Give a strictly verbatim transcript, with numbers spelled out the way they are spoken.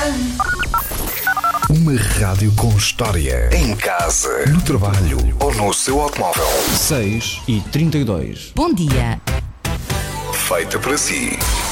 Uma rádio com história. Em casa, no trabalho ou no seu automóvel. seis e trinta e dois. Bom dia. Feita para si.